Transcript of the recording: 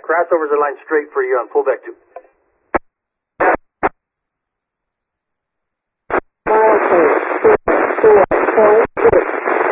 crossovers are lined straight for you on pullback to